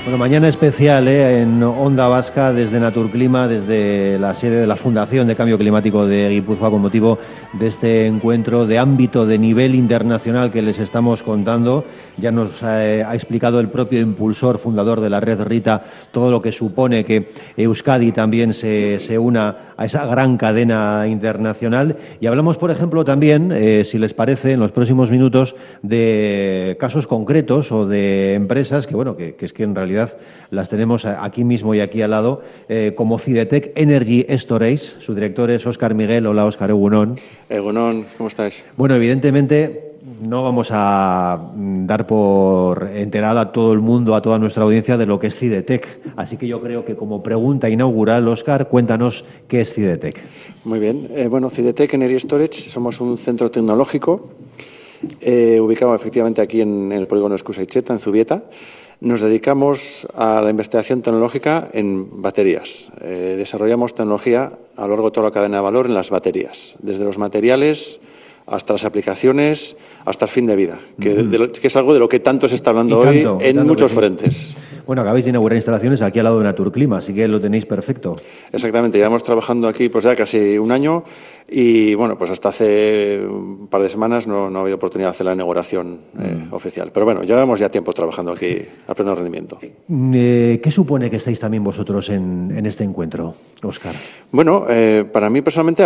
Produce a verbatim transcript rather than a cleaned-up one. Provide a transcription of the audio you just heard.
Bueno, mañana especial ¿eh? en Onda Vasca desde Naturclima, desde la sede de la Fundación de Cambio Climático de Guipúzcoa, con motivo de este encuentro de ámbito de nivel internacional que les estamos contando. Ya nos eh, ha explicado el propio impulsor, fundador de la red Rita, todo lo que supone que Euskadi también se, se una a esa gran cadena internacional. Y hablamos, por ejemplo, también, eh, si les parece, en los próximos minutos, de casos concretos o de empresas que, bueno, que, que es que en realidad las tenemos aquí mismo y aquí al lado, eh, como Cidetec Energy Storage. Su director es Óscar Miguel. Hola, Óscar, egunon. Egunon, ¿cómo estáis? Bueno, evidentemente no vamos a dar por enterada a todo el mundo, a toda nuestra audiencia, de lo que es Cidetec. Así que yo creo que como pregunta inaugural, Óscar, cuéntanos qué es Cidetec. Muy bien. Eh, bueno, Cidetec Energy Storage somos un centro tecnológico eh, ubicado efectivamente aquí en, en el polígono Escusaicheta, en Zubieta. Nos dedicamos a la investigación tecnológica en baterías. Eh, desarrollamos tecnología a lo largo de toda la cadena de valor en las baterías, desde los materiales hasta las aplicaciones, hasta el fin de vida, que, Uh-huh. de lo, que es algo de lo que tanto se está hablando hoy tanto, en tanto muchos sí. frentes. Bueno, acabáis de inaugurar instalaciones aquí al lado de Naturclima, así que lo tenéis perfecto. Exactamente, llevamos trabajando aquí pues ya casi un año y bueno, pues hasta hace un par de semanas no, no ha habido oportunidad de hacer la inauguración eh, mm. oficial. Pero bueno, llevamos ya tiempo trabajando aquí a pleno rendimiento. Eh, ¿Qué supone que estáis también vosotros en, en este encuentro, Óscar? Bueno, eh, para mí personalmente